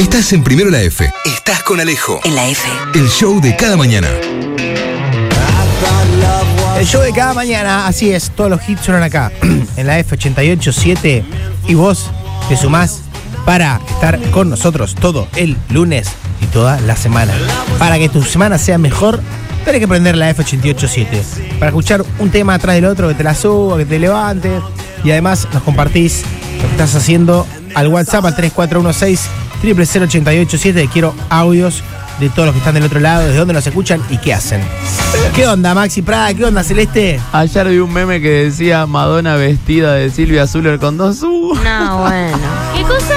Estás en Primero la F. Estás con Alejo. En la F. El show de cada mañana. El show de cada mañana, así es, todos los hits suenan acá, en la F88.7, y vos te sumás para estar con nosotros todo el lunes y toda la semana. Para que tu semana sea mejor, tenés que prender la F88.7, para escuchar un tema atrás del otro, que te la suba, que te levantes, y además nos compartís lo que estás haciendo al WhatsApp al 3416-000887, quiero audios de todos los que están del otro lado, desde dónde nos escuchan y qué hacen. ¿Qué onda, Maxi Prada? ¿Qué onda, Celeste? Ayer vi un meme que decía Madonna vestida de Silvia Zuller con 2 U. No, bueno. ¿Qué cosa?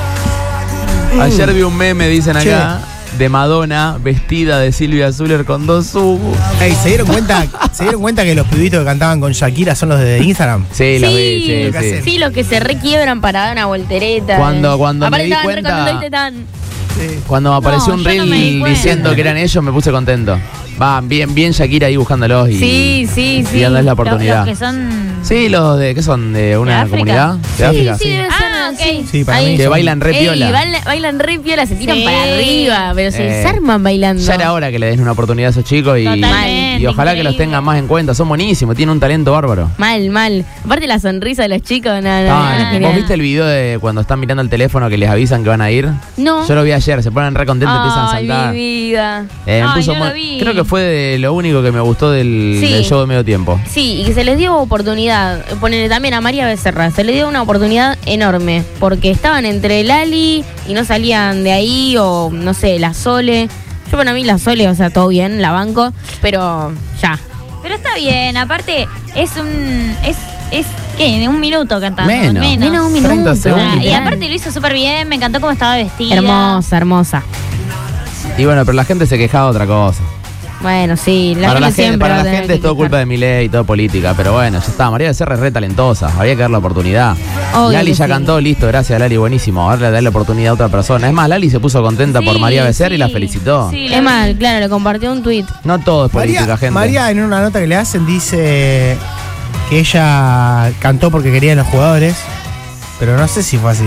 Ayer vi un meme, dicen acá, de Madonna vestida de Silvia Zuller con 2 U. Ey, ¿se dieron cuenta que los pibitos que cantaban con Shakira son los de Instagram? Sí, los vi, sí. Sí, los que se requiebran para dar una voltereta. Cuando me Aparte di estaban cuenta, recontentos, ¿viste? Tan... cuando me apareció un yo reel no me di cuenta. diciendo que eran ellos, me puse contento. Va, bien Shakira ahí buscándolos y Sí. y dándoles la oportunidad. Los que son... Sí, los de, ¿qué son? ¿De una África? comunidad? ¿De África? Sí, debe ser. ok. Sí, para Ahí. mí. Que bailan re piola. Bailan re piola, se tiran Sí. para arriba, pero se desarman bailando. Ya era hora que le den una oportunidad a esos chicos Totalmente, y ojalá que los increíble. tengan más en cuenta. Son buenísimos, tienen un talento bárbaro. Mal. Aparte la sonrisa de los chicos, no, Ah, es genial. ¿Vos viste el video de cuando están mirando el teléfono que les avisan que van a ir? No. Yo lo vi ayer, se ponen re contentos, empiezan a saltar. Mi vida. Me Ay, puso no lo muy- vi. Creo que fue de lo único que me gustó del show de medio tiempo. Sí, y que se les dio oportunidad. Ponele también a María Becerra. Se le dio una oportunidad enorme. Porque estaban entre Lali y no salían de ahí. O no sé, la Sole. Yo para mí la Sole, o sea, todo bien, la banco. Pero ya. Pero está bien, aparte es ¿qué? De un minuto cantando. Menos. Menos un 30 minuto. segundos. Y aparte lo hizo súper bien, me encantó cómo estaba vestida. Hermosa. Y bueno, pero la gente se quejaba de otra cosa. Bueno, sí, la gente siempre para va a la tener gente que es todo quejar. culpa de Milei y todo política, pero bueno, ya está. María Becerra es re talentosa, habría que darle la oportunidad. Obvio Lali que ya sí. cantó, listo, gracias Lali, buenísimo. Ahora le darle la oportunidad a otra persona. Es más, Lali se puso contenta por Sí, María Becerra y la sí. felicitó. Sí, Es mal, claro, le compartió un tuit. No todo es política, gente. María, en una nota que le hacen, dice que ella cantó porque querían los jugadores, pero no sé si fue así.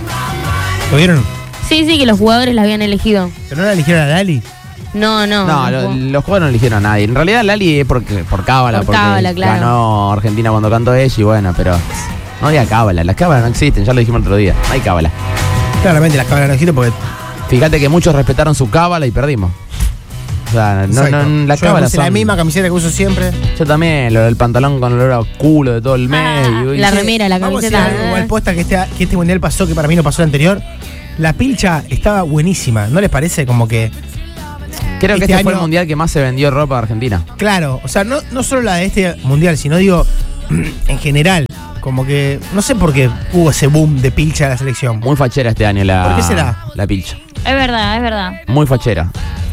¿Lo vieron? Sí, que los jugadores la habían elegido. ¿Pero no la eligieron a Lali? No. No, los jugadores no eligieron a nadie. En realidad Lali es por cábala, Por porque cábala, claro. ganó Argentina cuando cantó ella y bueno, pero no había cábala. Las cábalas no existen, ya lo dijimos el otro día. No hay cábala. Claramente las cámaras no existen porque... Fíjate que muchos respetaron su cábala y perdimos. O sea, Exacto. las Yo cábalas puse la son... misma camiseta que uso siempre. Yo también, lo del pantalón con olor a culo de todo el mes. y- La remera, la Vamos a camiseta. decir algo, igual posta que este mundial pasó, que para mí no pasó el anterior. La pilcha estaba buenísima, ¿no les parece? Como que... Creo que este este fue el año- mundial que más se vendió ropa de Argentina. Claro, o sea, no solo la de este mundial, sino digo, en general, como que, no sé por qué hubo ese boom de pilcha de la selección. Muy fachera este año la, ¿Por qué será? la pilcha. Es verdad. Muy fachera.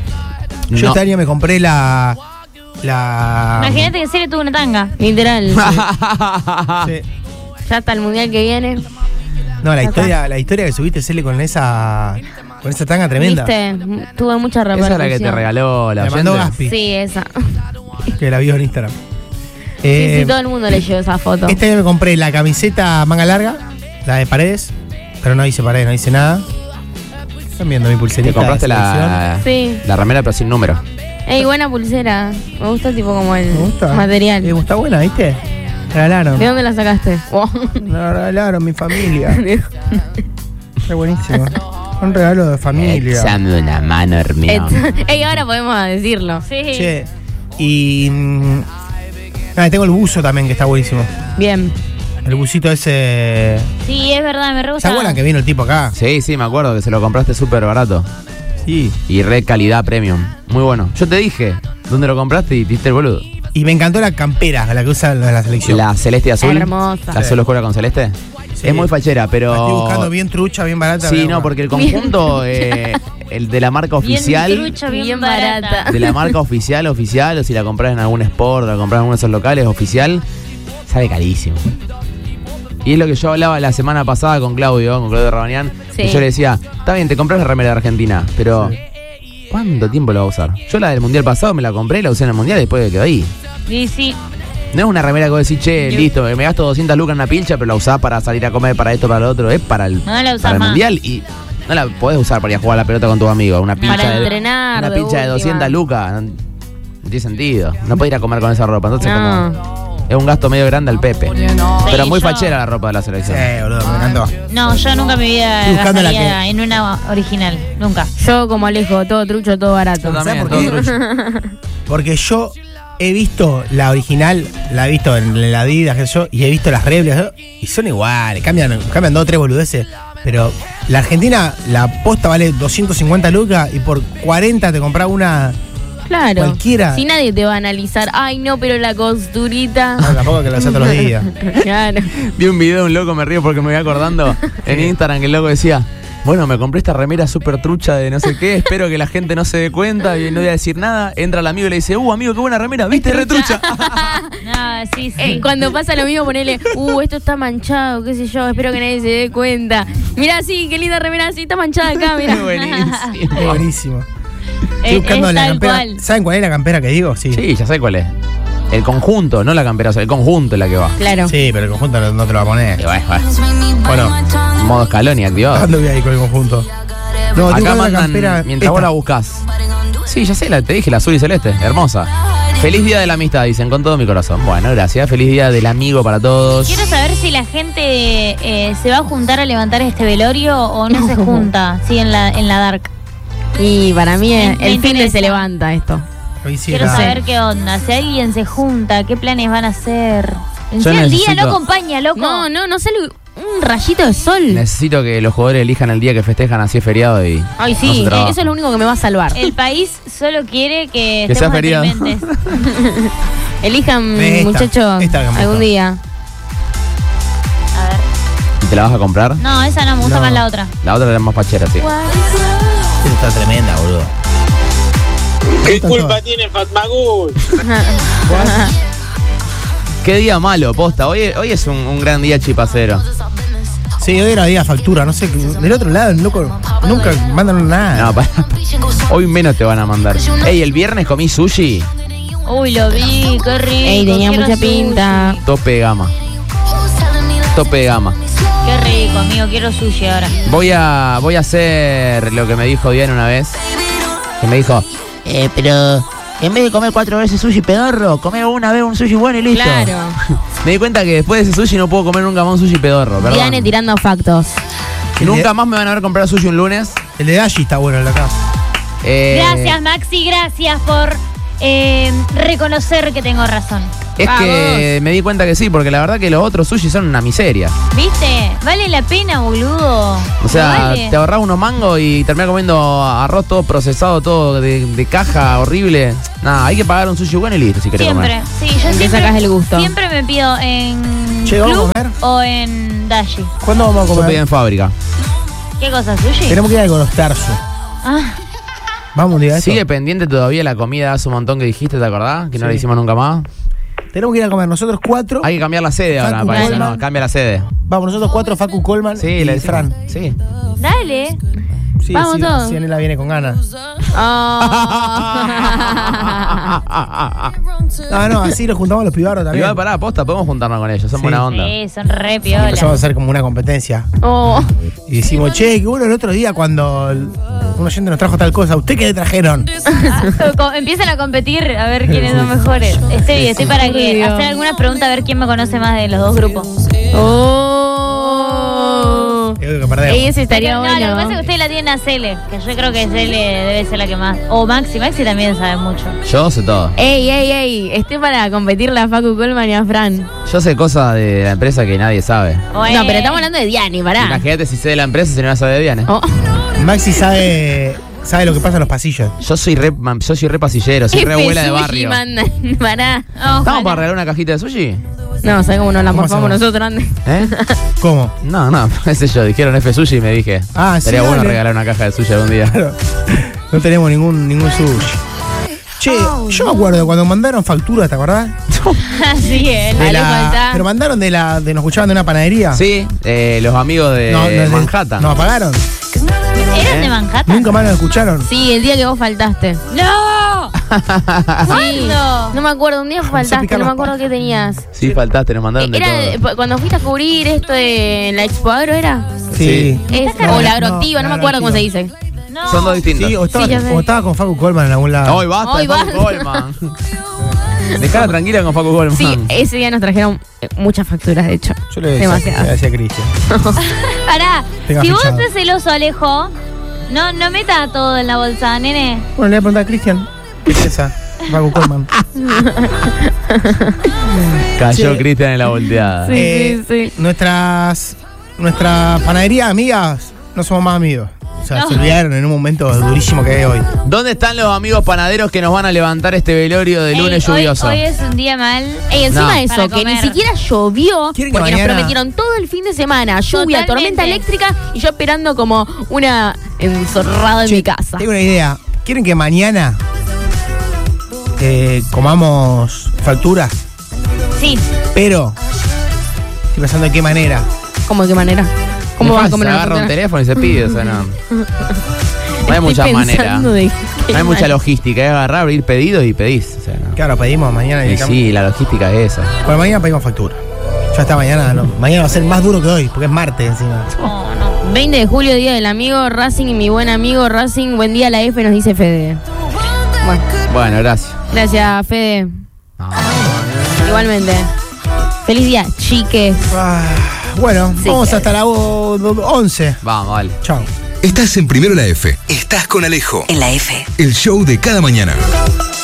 Yo No. este año me compré la... Imagínate que Cele tuvo una tanga. Literal. Sí. Ya hasta el mundial que viene. No, la historia que subiste, Cele, con esa tanga tremenda. ¿Viste? Tuve mucha Esa repercusión. es la que te regaló la La mandó oyente. Gaspi, Sí, esa. que la vio en Instagram. Sí, todo el mundo leyó esa foto. Este año me compré la camiseta manga larga, la de Paredes, pero no dice Paredes, no dice nada. Están viendo mi pulserita. Te compraste de la Sí. remera pero sin número. Ey, buena pulsera. Me gusta tipo como el selección. Me gusta. material. Está buena, ¿viste? Regalaron. ¿De dónde la sacaste? Wow. La regalaron mi familia. Está buenísimo. Un regalo de familia. Echame una mano, hermano. Ey, ahora podemos decirlo. Sí. Che. Y. Tengo el buzo también, que está buenísimo. Bien. El busito ese. Sí, es verdad, me re ¿Se gusta. acuerdan que vino el tipo acá? Sí, me acuerdo que se lo compraste súper barato. Sí. Y re calidad premium. Muy bueno. Yo te dije dónde lo compraste y te diste el boludo. Y me encantó la campera, la que usa la selección. La celeste azul. Hermosa. La azul oscura con celeste. Sí. Es muy fachera, pero. La estoy buscando bien trucha, bien barata. Sí, pero no, bueno. porque el conjunto, el de la marca Bien oficial. trucha, bien Bien barata. barata. De la marca oficial, o si la compras en algún sport, o la compras en uno de esos locales, oficial, sale carísimo. Y es lo que yo hablaba la semana pasada con Claudio Rabanian, Sí. que yo le decía, está bien, te compras la remera de Argentina, pero ¿cuánto tiempo la vas a usar? Yo la del mundial pasado me la compré, la usé en el mundial y después quedó ahí. Sí. No es una remera que vos decís, che, listo, me gasto 200 lucas en una pilcha, pero la usás para salir a comer, para esto, para lo otro, es para el, No la usás para el más. mundial. Y No la podés usar para ir a jugar a la pelota con tus amigos. Una pincha Para de, entrenar, una de pincha de última. 200 lucas. No tiene sentido. No podés ir a comer con esa ropa. Entonces, No. como. Es un gasto medio grande al Pepe. Pero muy yo- fachera la ropa de la Sí, selección. boludo, me encantó. No, yo nunca en mi vida Estoy buscando la gastaría en una original. Nunca. Yo como Alejo, todo trucho, todo barato. Yo también, ¿Sabes todo por qué? trucho. Porque yo he visto la original, la he visto en la Adidas, qué sé yo, y he visto las réplicas, y son iguales, cambian 2 o 3 boludeces. Pero la Argentina, la posta vale 250 lucas y por 40 te compras una. Claro. Cualquiera. Si nadie te va a analizar, ay no, pero la costurita. No, tampoco que lo hace todos los días. Claro. Vi un video de un loco, me río porque me voy acordando en Instagram que el loco decía: bueno, me compré esta remera súper trucha de no sé qué, espero que la gente no se dé cuenta y no voy a decir nada. Entra el amigo y le dice: amigo, qué buena remera, ¿viste? Re trucha. No, sí. Cuando pasa lo mismo, ponele, esto está manchado, qué sé yo, espero que nadie se dé cuenta. Mirá, sí, qué linda remera, sí, está manchada acá, mirá. Buenísimo. Es buenísimo. Estoy buscando Es la tal campera. cual. ¿Saben cuál es la campera que digo? Sí. Sí, ya sé cuál es. El conjunto, no la campera, o sea, el conjunto es la que va. Claro. Sí, pero el conjunto no te lo va a poner. Y bueno, Bueno, modo Scaloni activado. ¿dónde voy a ir con el conjunto? No, estoy Acá buscando la mandan, campera. mientras vos esta. la buscás. Sí, ya sé, te dije, la azul y celeste, hermosa. Feliz día de la amistad, dicen, con todo mi corazón. Bueno, gracias. Feliz día del amigo para todos. Quiero saber si la gente se va a juntar a levantar este velorio o no se junta. Sí, en la Dark. Y para mí Me el fin de interesa. se levanta esto. Hoy sí Quiero era- saber qué onda. Si alguien se junta, qué planes van a hacer. En Yo sí, el día necesito- no acompaña, loco. No sale un rayito de sol. Necesito que los jugadores elijan el día que festejan, así es feriado y. Ay, no sí, se trabaja. eso es lo único que me va a salvar. El país solo quiere que Que sea estemos feriado. deprimentes. Elijan, Esta, muchachos, esta que me algún gusta. día. A ver. ¿Y te la vas a comprar? No, esa no, me gusta No. más la otra. La otra era más fachera, sí. Esta está tremenda, boludo. ¿Qué culpa tiene Fatmagul? Qué día malo, posta. Hoy es un gran día chipacero. Sí, hoy era día de factura, no sé. Del otro lado, loco, nunca mandan nada. No, hoy menos te van a mandar. Ey, el viernes comí sushi, Uy, lo vi, qué rico. Ey, tenía quiero mucha sushi. pinta. tope de gama. Tope de gama. Qué rico, amigo, quiero sushi ahora. Voy a hacer lo que me dijo Diana una vez. Que me dijo, pero en vez de comer 4 veces sushi pedorro, come una vez un sushi bueno y listo. Claro. Me di cuenta que después de ese sushi no puedo comer nunca más un sushi pedorro, perdón. Diane tirando factos. Nunca más me van a ver comprar sushi un lunes. El de Dashi está bueno, el de acá. Gracias, Maxi, gracias por reconocer que tengo razón. Es que me di cuenta que sí, porque la verdad que los otros sushi son una miseria. ¿Viste? Vale la pena, boludo. O sea, Vale. te ahorrás unos mangos y terminás comiendo arroz todo procesado, todo de caja horrible. Nada, hay que pagar un sushi bueno y listo si querés Siempre, comer. sí, yo Le siempre, sacás el gusto. siempre me pido en Che, ¿vamos Club a comer? o en Dashi. ¿Cuándo vamos a Yo pedí comer? en fábrica. ¿Qué cosa, sushi? Tenemos que ir a con los Tarso. Ah, Vamos un día de esto. Sigue pendiente todavía la comida hace un montón que dijiste, ¿te acordás? Que no Sí. la hicimos nunca más. Tenemos que ir a comer nosotros 4. Hay que cambiar la sede ahora, me Facu parece, Colman. ¿no? Cambia la sede. Vamos, nosotros 4, Facu Colman Sí, y le decimos. Fran. Sí. dale. Sí, Vamos sí, todos. Si Anela viene con ganas. No, así nos juntamos los pibarros también. Igual pará, posta, podemos juntarnos con ellos, son Sí. buena onda. Sí, son re Empezamos a piolas. hacer como una competencia. Oh. Y decimos, che, que bueno el otro día cuando un oyente nos trajo tal cosa, ¿usted qué le trajeron? Empiezan a competir a ver quiénes son mejores. Estoy para que hacer algunas preguntas a ver quién me conoce más de los dos grupos. Oh. Es que perdemos. Ese estaría No, lo que bueno. pasa es que ustedes la tienen a Cele, que yo creo que Cele debe ser la que más. O Maxi también sabe mucho. Yo sé todo. Ey, estoy para competirle a Facu Colman y a Fran. Yo sé cosas de la empresa que nadie sabe. No, pero estamos hablando de Diani, pará. Imagínate si sé de la empresa, si no la sabe de Diana. Oh. Maxi sabe lo que pasa en los pasillos. Yo soy re pasillero, soy re F abuela de sushi, barrio. mandan, pará. ¿Estamos para regalar una cajita de sushi? No, ¿sabes cómo nos la ¿Cómo morfamos hacemos? nosotros, Andy? ¿Eh? ¿Cómo? No, qué sé yo, dijeron F sushi y me dije. Ah, sí, Sería bueno dale. regalar una caja de sushi algún día. Claro. No tenemos ningún sushi. Che, yo me acuerdo cuando mandaron factura, ¿te acordás? Así es. De Dale, falta. pero mandaron de nos escuchaban de una panadería. Sí, los amigos de Manhattan. ¿Nos apagaron? ¿Eran de Manhattan? Nunca más nos escucharon. Sí, el día que vos faltaste. ¡No! Sí. ¿Cuándo? No me acuerdo, un día faltaste, picar no me las acuerdo qué tenías. Sí, faltaste, nos mandaron de Era todo. cuando fuiste a cubrir esto de la Expo Agro, ¿era? Sí. O la agroactiva, no me acuerdo cómo se dice. No. Son dos distintos. Sí, o estaba, Sí, ya sé. o estaba con Facu Colman en algún lado. Hoy basta, Hoy de Facu basta. Colman. Dejala tranquila con Facu Colman. Sí, ese día nos trajeron muchas facturas, de hecho. Yo le decía Demasiadas. a Cristian. Pará, Tenga si vos fichado. sos celoso, Alejo, no meta todo en la bolsa, nene. Bueno, le voy a preguntar a Cristian. ¿Qué es esa? Facu Colman. Cayó Sí. Cristian en la volteada. Sí. Nuestra panadería amigas no somos más amigos. O sea, No. se olvidaron en un momento durísimo que hay hoy. ¿Dónde están los amigos panaderos que nos van a levantar este velorio de lunes Ey, lluvioso? Hoy es un día mal. Ey, encima No. de eso, Para que ni comer. siquiera llovió, ¿Quieren porque que nos mañana- prometieron todo el fin de semana, lluvia, Totalmente. tormenta eléctrica, y yo esperando como una enzorrada en Che, mi casa. Tengo una idea. ¿Quieren que mañana comamos facturas? Sí. Pero estoy pensando en qué manera. ¿Cómo de qué manera? ¿Cómo vas a comer Se una agarra un factura? teléfono y se pide, o sea, no. No hay muchas Estoy maneras. pensando de qué No hay mucha manera. logística, es agarrar, abrir pedidos y pedís. O sea, no. Que ahora pedimos mañana Y directamente. sí, la logística es esa. Bueno, mañana pedimos factura. Ya está mañana, no. Mañana va a ser más duro que hoy, porque es martes encima. No, no. 20 de julio, día del amigo Racing y mi buen amigo Racing. Buen día a la F, nos dice Fede. Bueno, Bueno, gracias. gracias, Fede. No. Igualmente. Feliz día, chiques. Bueno, Sí, vamos que- hasta la 11. Vamos, vale. Chao. Estás en Primero la F. Estás con Alejo. En la F. El show de cada mañana.